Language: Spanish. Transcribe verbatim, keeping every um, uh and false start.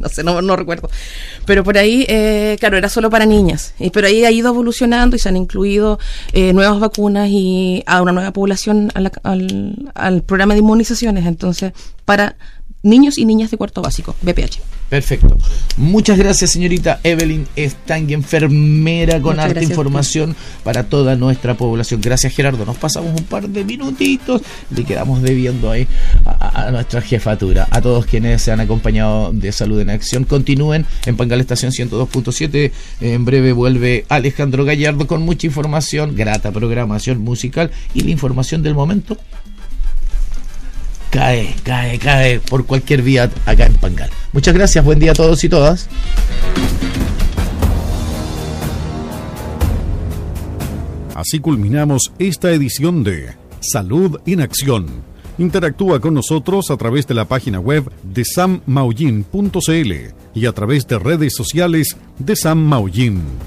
no sé, no, no recuerdo. Pero por ahí, eh, claro, era solo para niñas. Y, pero ahí ha ido evolucionando y se han incluido eh, nuevas vacunas y a una nueva población a la, al, al programa de inmunizaciones. Entonces, para niños y niñas de cuarto básico, B P H. Perfecto. Muchas gracias, señorita Evelyn Stang, enfermera, con harta información para toda nuestra población. Gracias, Gerardo. Nos pasamos un par de minutitos, le quedamos debiendo ahí a, a nuestra jefatura. A todos quienes se han acompañado de Salud en Acción, continúen en Pangal Estación ciento dos punto siete. En breve vuelve Alejandro Gallardo con mucha información, grata programación musical y la información del momento. Cae, cae, cae por cualquier vía acá en Pangal. Muchas gracias, buen día a todos y todas. Así culminamos esta edición de Salud en Acción. Interactúa con nosotros a través de la página web de sam maullín punto c l y a través de redes sociales de Sam Maullín.